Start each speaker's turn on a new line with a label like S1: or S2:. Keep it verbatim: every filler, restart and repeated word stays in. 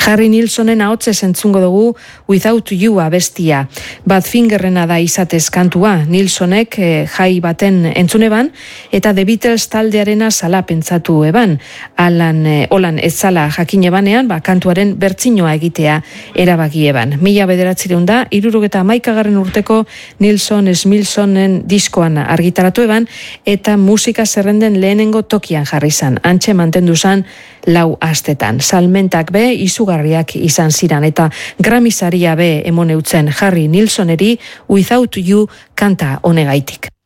S1: Harry Nilsonen ahotsez entzungo dugu Without You abestia. Badfingerrena da izatez kantua, Nilsonek eh, jai baten entzuneban, eta The Beatles taldearena zala pentsatu eban. Alan, eh, Olan ez zala jakin ebanean, ba, kantuaren bertsinoa egitea erabaki eban. Mila bederatzireun da, irurugeta maikagarren urteko Nilson Smilsonen diskoan argitaratu eban, eta musika zerrenden lehenengo tokian jarri zan. Antxe mantendu zan lau astetan. Salmentak be izugarriak izan ziran, eta Grammy saria be emoneutzen Harry Nilsoneri Without You kanta honegaitik.